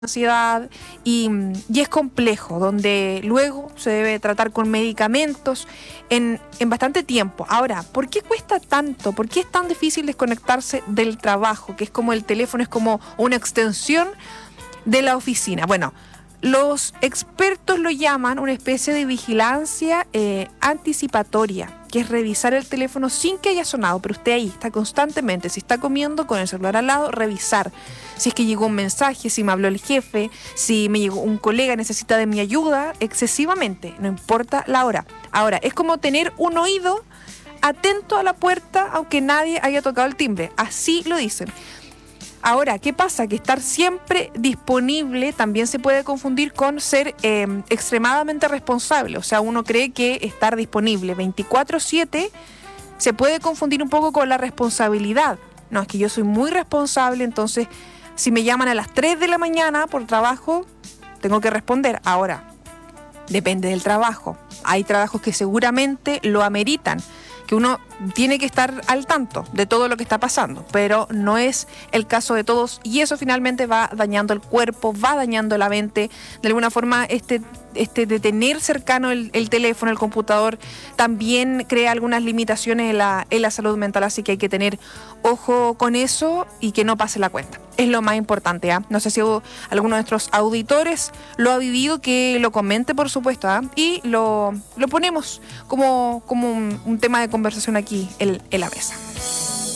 ansiedad y es complejo, donde luego se debe tratar con medicamentos en bastante tiempo. Ahora, ¿por qué cuesta tanto? ¿Por qué es tan difícil desconectarse del trabajo? Que es como el teléfono, es como una extensión de la oficina. Bueno, los expertos lo llaman una especie de vigilancia anticipatoria, que es revisar el teléfono sin que haya sonado, pero usted ahí está constantemente, si está comiendo con el celular al lado, revisar si es que llegó un mensaje, si me habló el jefe, si me llegó un colega, necesita de mi ayuda, excesivamente, no importa la hora. Ahora, es como tener un oído atento a la puerta aunque nadie haya tocado el timbre, así lo dicen. Ahora, ¿qué pasa? Que estar siempre disponible también se puede confundir con ser extremadamente responsable. O sea, uno cree que estar disponible 24/7 se puede confundir un poco con la responsabilidad. No, es que yo soy muy responsable, entonces si me llaman a las 3 de la mañana por trabajo, tengo que responder. Ahora, depende del trabajo. Hay trabajos que seguramente lo ameritan, que uno tiene que estar al tanto de todo lo que está pasando, pero no es el caso de todos y eso finalmente va dañando el cuerpo, va dañando la mente. De alguna forma, este de tener cercano el teléfono, el computador, también crea algunas limitaciones en la salud mental, así que hay que tener ojo con eso y que no pase la cuenta. Es lo más importante, ¿eh? No sé si alguno de nuestros auditores lo ha vivido, que lo comente, por supuesto, ¿eh? Y lo ponemos como un tema de conversación aquí en la mesa.